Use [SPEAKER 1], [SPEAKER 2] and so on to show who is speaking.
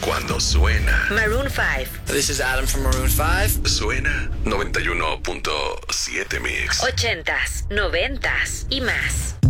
[SPEAKER 1] cuando suena.
[SPEAKER 2] Maroon 5.
[SPEAKER 3] This is Adam from Maroon 5.
[SPEAKER 1] Suena 91.7 Mix.
[SPEAKER 2] 80s, 90s y más.